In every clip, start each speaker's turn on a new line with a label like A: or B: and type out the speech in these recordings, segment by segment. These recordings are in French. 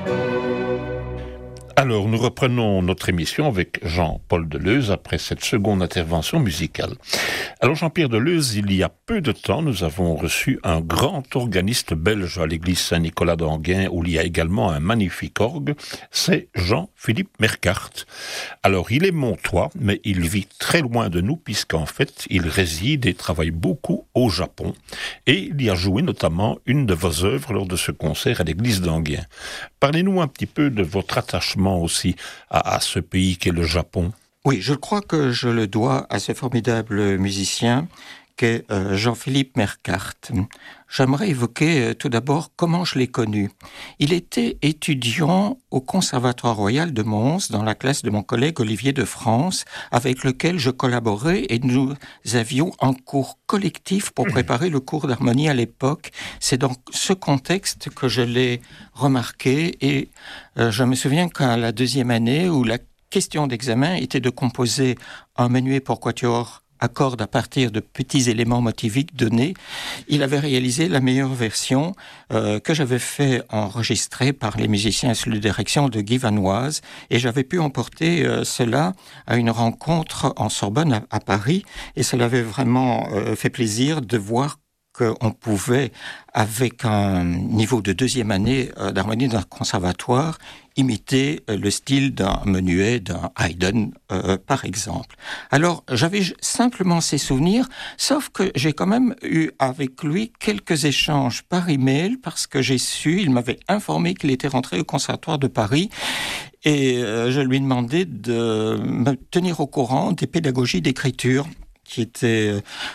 A: Alors, nous reprenons notre émission avec Jean-Paul Deleuze après cette seconde intervention musicale. Alors, Jean-Pierre Deleuze, il y a peu de temps, nous avons reçu un grand organiste belge à l'église Saint-Nicolas d'Anguin, où il y a également un magnifique orgue, c'est Jean-Philippe Mercart. Alors, il est montois, mais il vit très loin de nous, puisqu'en fait, il réside et travaille beaucoup au Japon. Et il y a joué notamment une de vos œuvres lors de ce concert à l'église d'Anguin. Parlez-nous un petit peu de votre attachement aussi à ce pays qu'est le Japon.
B: Oui, je crois que je le dois à ce formidable musicien qu'est Jean-Philippe Mercart. J'aimerais évoquer tout d'abord comment je l'ai connu. Il était étudiant au Conservatoire royal de Mons, dans la classe de mon collègue Olivier de France, avec lequel je collaborais et nous avions un cours collectif pour préparer le cours d'harmonie à l'époque. C'est dans ce contexte que je l'ai remarqué et je me souviens qu'à la deuxième année où la question d'examen était de composer un menuet pour quatuor à cordes à partir de petits éléments motiviques donnés. Il avait réalisé la meilleure version que j'avais fait enregistrer par les musiciens sous la direction de Guy Vanoise et j'avais pu emporter cela à une rencontre en Sorbonne à Paris et cela avait vraiment fait plaisir de voir qu'on pouvait, avec un niveau de deuxième année d'harmonie d'un conservatoire, imiter le style d'un menuet, d'un Haydn, par exemple. Alors, j'avais simplement ces souvenirs, sauf que j'ai quand même eu avec lui quelques échanges par email, parce que il m'avait informé qu'il était rentré au Conservatoire de Paris, et je lui demandais de me tenir au courant des pédagogies d'écriture qui étaient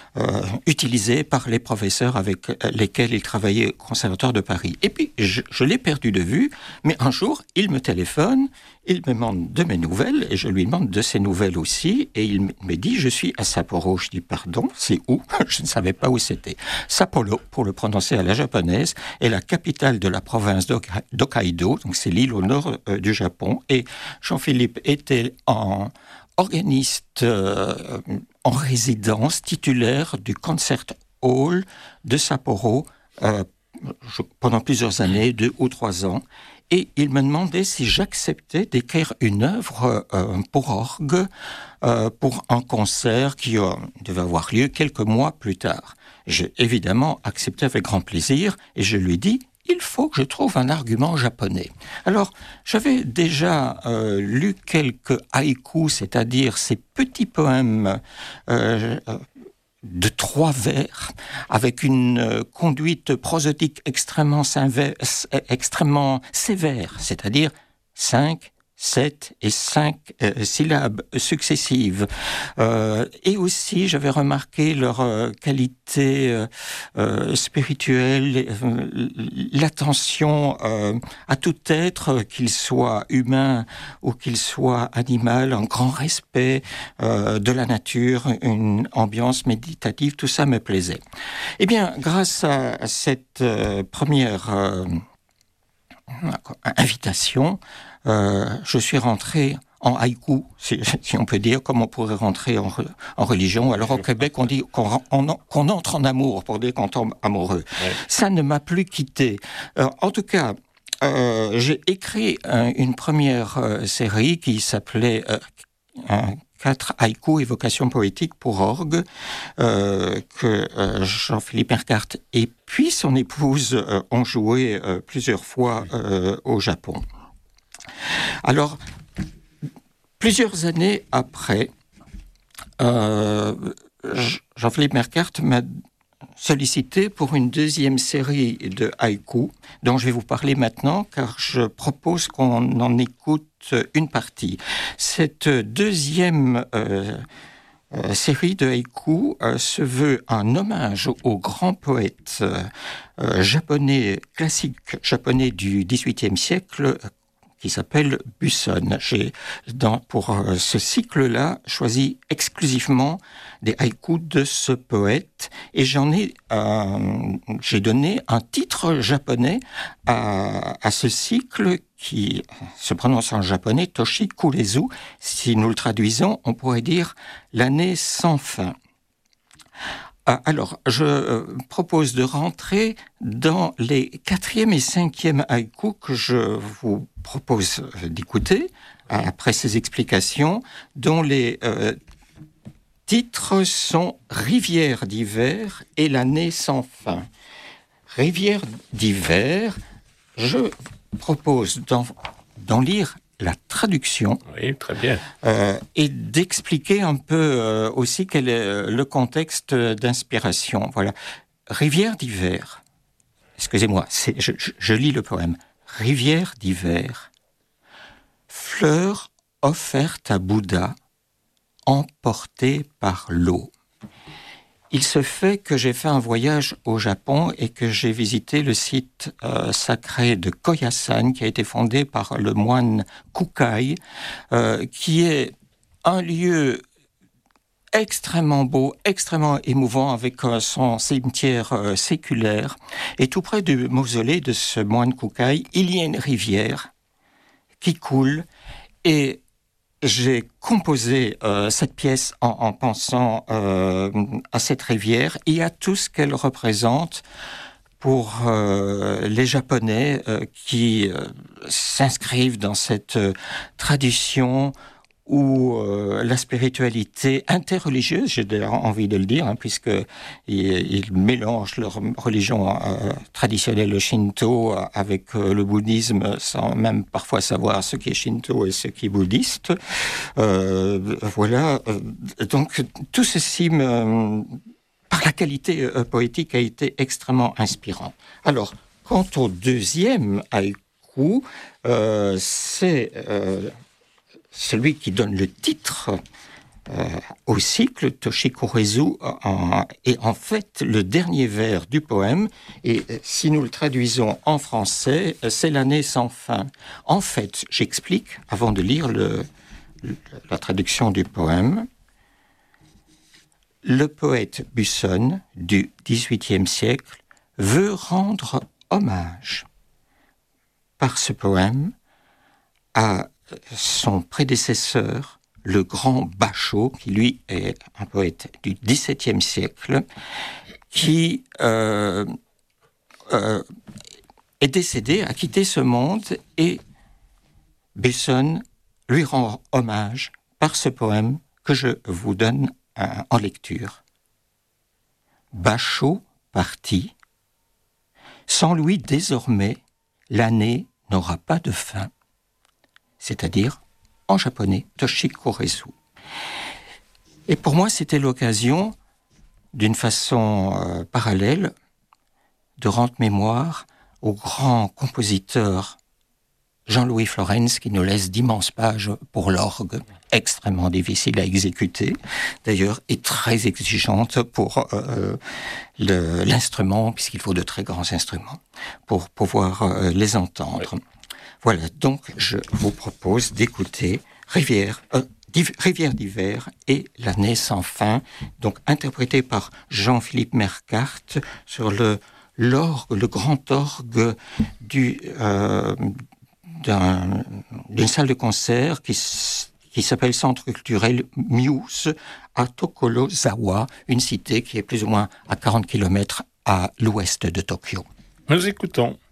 B: utilisés par les professeurs avec lesquels il travaillait au Conservatoire de Paris. Et puis, je l'ai perdu de vue, mais un jour, il me téléphone, il me demande de mes nouvelles, et je lui demande de ses nouvelles aussi, et il me dit, je suis à Sapporo. Je dis, pardon, c'est où? Je ne savais pas où c'était. Sapporo, pour le prononcer à la japonaise, est la capitale de la province d'Hokkaido, donc c'est l'île au nord du Japon, et Jean-Philippe était organiste en résidence titulaire du Concert Hall de Sapporo pendant plusieurs années, 2 ou 3 ans. Et il me demandait si j'acceptais d'écrire une œuvre pour orgue pour un concert qui devait avoir lieu quelques mois plus tard. J'ai évidemment accepté avec grand plaisir et je lui ai dit il faut que je trouve un argument japonais. Alors, j'avais déjà lu quelques haïkus, c'est-à-dire ces petits poèmes de 3 vers, avec une conduite prosodique extrêmement sévère, c'est-à-dire 5, 7 et 5 syllabes successives. Et aussi, j'avais remarqué leur qualité spirituelle, l'attention à tout être, qu'il soit humain ou qu'il soit animal, un grand respect de la nature, une ambiance méditative, tout ça me plaisait. Eh bien, grâce à cette première invitation, je suis rentré en haïku, si on peut dire, comme on pourrait rentrer en religion. Alors au Québec, on dit qu'on entre en amour, pour dire qu'on tombe amoureux. Ouais. Ça ne m'a plus quitté. En tout cas, j'ai écrit une première série qui s'appelait 4 haïkus, évocations poétiques pour orgue, que Jean-Philippe Mercart et puis son épouse ont joué plusieurs fois au Japon. Alors, plusieurs années après, Jean-Philippe Mercart m'a sollicité pour une deuxième série de haïkus, dont je vais vous parler maintenant, car je propose qu'on en écoute une partie. Cette deuxième série de haïkus se veut un hommage au grand poète japonais, classique japonais du XVIIIe siècle, qui s'appelle Buson. J'ai, pour ce cycle-là, choisi exclusivement des haïkus de ce poète et j'ai donné un titre japonais à ce cycle qui se prononce en japonais Toshi Kurezu. Si nous le traduisons, on pourrait dire l'année sans fin. Alors, je propose de rentrer dans les 4e et 5e haïkus que je vous propose d'écouter, après ces explications, dont les titres sont « Rivière d'hiver » et « L'année sans fin ». « Rivière d'hiver », je propose d'en lire la traduction.
A: Oui, très bien.
B: Et d'expliquer un peu aussi quel est le contexte d'inspiration. Voilà. Rivière d'hiver. Excusez-moi, je lis le poème. Rivière d'hiver. Fleur offerte à Bouddha, emportée par l'eau. Il se fait que j'ai fait un voyage au Japon et que j'ai visité le site sacré de Koyasan, qui a été fondé par le moine Kukai, qui est un lieu extrêmement beau, extrêmement émouvant, avec son cimetière séculaire. Et tout près du mausolée de ce moine Kukai, il y a une rivière qui coule, et j'ai composé cette pièce en pensant à cette rivière et à tout ce qu'elle représente pour les Japonais qui s'inscrivent dans cette tradition où la spiritualité interreligieuse, j'ai d'ailleurs envie de le dire, puisqu'ils mélangent leur religion traditionnelle, le Shinto, avec le bouddhisme, sans même parfois savoir ce qui est Shinto et ce qui est bouddhiste. Voilà. Donc, tout ceci, par la qualité poétique, a été extrêmement inspirant. Alors, quant au deuxième haïku, c'est celui qui donne le titre au cycle, Toshiko-Rezu, est en fait le dernier vers du poème, et si nous le traduisons en français, c'est l'année sans fin. En fait, j'explique, avant de lire la traduction du poème, le poète Buson, du XVIIIe siècle, veut rendre hommage par ce poème à son prédécesseur, le grand Bachot, qui lui est un poète du XVIIe siècle, qui est décédé, a quitté ce monde, et Buson lui rend hommage par ce poème que je vous donne en lecture. Bachot parti, sans lui désormais, l'année n'aura pas de fin. C'est-à-dire, en japonais, Toshiko-Rezu. Et pour moi, c'était l'occasion, d'une façon parallèle, de rendre mémoire au grand compositeur Jean-Louis Florence, qui nous laisse d'immenses pages pour l'orgue, extrêmement difficile à exécuter, d'ailleurs, et très exigeante pour l'instrument, puisqu'il faut de très grands instruments pour pouvoir les entendre. Oui. Voilà, donc je vous propose d'écouter Rivière d'hiver et L'année sans fin, donc interprété par Jean-Philippe Mercart sur l'orgue, le grand orgue d'une salle de concert qui s'appelle Centre culturel Muse à Tokorozawa, une cité qui est plus ou moins à 40 km à l'ouest de Tokyo.
A: Nous écoutons